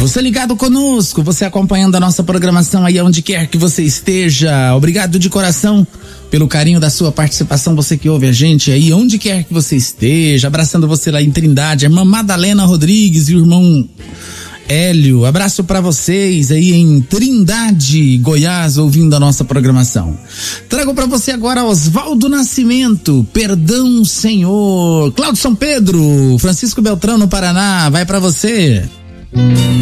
Você ligado conosco, você acompanhando a nossa programação aí onde quer que você esteja. Obrigado de coração pelo carinho da sua participação, você que ouve a gente aí onde quer que você esteja. Abraçando você lá em Trindade, a irmã Madalena Rodrigues e o irmão Hélio. Abraço pra vocês aí em Trindade, Goiás, ouvindo a nossa programação. Trago pra você agora Oswaldo Nascimento, Perdão, Senhor. Cláudio São Pedro, Francisco Beltrão no Paraná, vai pra você.